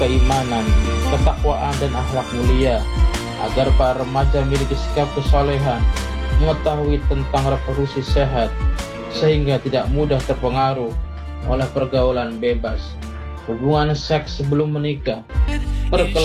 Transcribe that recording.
keimanan, ketakwaan, dan akhlak mulia, agar para remaja memiliki sikap kesolehan, mengetahui tentang reproduksi sehat, sehingga tidak mudah terpengaruh oleh pergaulan bebas, hubungan seks sebelum menikah,